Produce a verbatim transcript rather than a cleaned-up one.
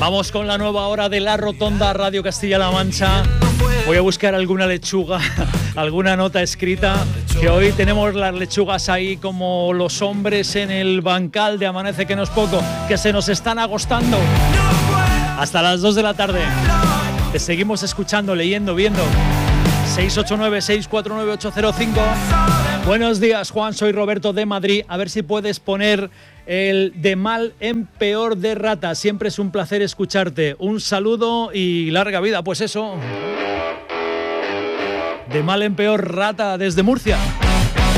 Vamos con la nueva hora de La Rotonda, Radio Castilla-La Mancha. Voy a buscar alguna lechuga, alguna nota escrita, que hoy tenemos las lechugas ahí como los hombres en el bancal de Amanece que no es poco, que se nos están agostando. Hasta las dos de la tarde. Te seguimos escuchando, leyendo, viendo. seis ocho nueve, seis cuatro nueve, ocho cero cinco. Buenos días, Juan, soy Roberto de Madrid. A ver si puedes poner el de mal en peor de Rata. Siempre es un placer escucharte. Un saludo y larga vida. Pues eso. De mal en peor, Rata, desde Murcia.